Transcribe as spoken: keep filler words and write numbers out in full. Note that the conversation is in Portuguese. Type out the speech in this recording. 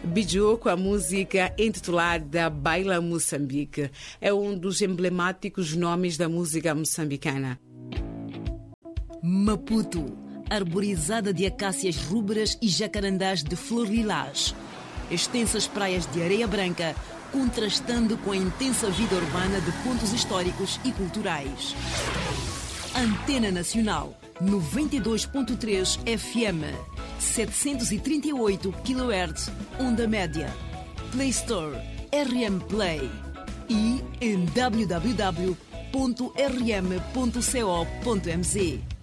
Bijou com a música intitulada Baila Moçambique. É um dos emblemáticos nomes da música moçambicana. Maputo, arborizada de acácias rubras e jacarandás de flor lilás. Extensas praias de areia branca, contrastando com a intensa vida urbana de pontos históricos e culturais. Antena Nacional, noventa e dois ponto três F M, setecentos e trinta e oito quilohertz, onda média. Play Store, R M Play e em w w w ponto r m ponto co ponto m z.